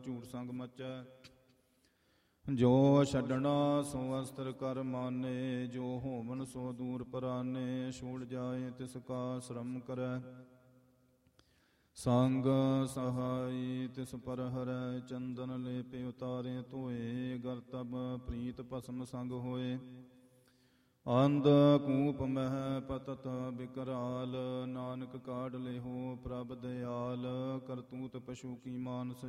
ਝੂਠ ਸੰਗ ਮਚੈ। ਜੋ ਛੱਡਣਾ ਸੋ ਅਸਤਰ ਕਰ ਮਾਨੇ, ਜੋ ਹੋਵਨ ਸੋ ਦੂਰ ਪਰਾਨੇ। ਛੋੜ ਜਾਏ ਤਿਸ ਕਾ ਸ਼ਰਮ ਕਰੈ, ਸੰਗ ਸਹਾਈ ਤਿਸ ਪਰ ਹਰੈ। ਚੰਦਨ ਲੇਪੇ ਉਤਾਰੇ ਧੋਏ, ਗਰ ਤਬ ਪ੍ਰੀਤ ਭਸਮ ਸੰਗ ਹੋਏ। ਅੰਧ ਕੂਪ ਮਹਿ ਪਤਤ ਬਿਕਰਾਲ, ਨਾਨਕ ਕਾਢ ਲਿਹੋ ਪ੍ਰਭ ਦਿਆਲ। ਕਰਤੂਤ ਪਸ਼ੂ ਕੀ ਮਾਨਸ